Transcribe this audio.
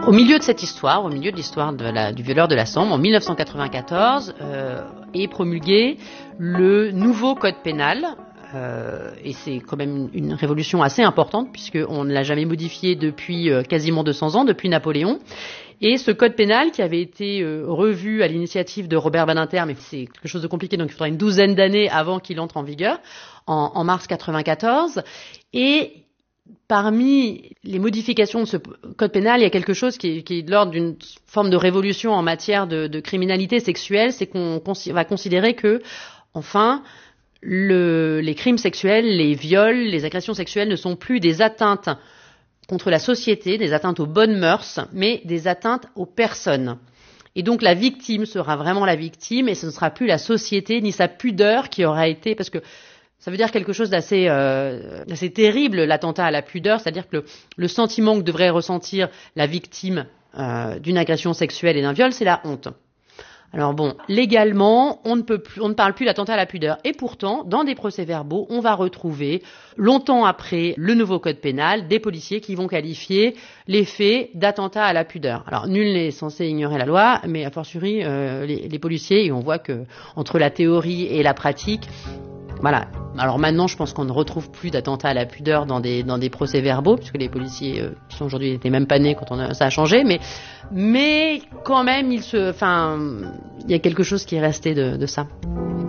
Au milieu de cette histoire, au milieu de l'histoire du violeur de la Sambre, en 1994, est promulgué le nouveau code pénal. Et c'est quand même une révolution assez importante puisqu'on ne l'a jamais modifié depuis quasiment 200 ans, depuis Napoléon. Et ce code pénal qui avait été revu à l'initiative de Robert Badinter, mais c'est quelque chose de compliqué, donc il faudra une douzaine d'années avant qu'il entre en vigueur, en mars 94. Et parmi les modifications de ce code pénal, il y a quelque chose qui est de l'ordre d'une forme de révolution en matière de criminalité sexuelle, c'est qu'on va considérer que, enfin, les crimes sexuels, les viols, les agressions sexuelles ne sont plus des atteintes contre la société, des atteintes aux bonnes mœurs, mais des atteintes aux personnes. Et donc la victime sera vraiment la victime et ce ne sera plus la société ni sa pudeur qui aura été... Parce que ça veut dire quelque chose d'assez terrible, l'attentat à la pudeur, c'est-à-dire que le sentiment que devrait ressentir la victime d'une agression sexuelle et d'un viol, c'est la honte. Alors bon, légalement, on ne parle plus d'attentat à la pudeur. Et pourtant, dans des procès-verbaux, on va retrouver, longtemps après le nouveau code pénal, des policiers qui vont qualifier les faits d'attentat à la pudeur. Alors, nul n'est censé ignorer la loi, mais a fortiori, les policiers, et on voit que entre la théorie et la pratique, voilà. Alors maintenant, je pense qu'on ne retrouve plus d'attentats à la pudeur dans des procès-verbaux, puisque les policiers qui sont aujourd'hui n'étaient même pas nés quand ça a changé, mais quand même, il y a quelque chose qui est resté de ça.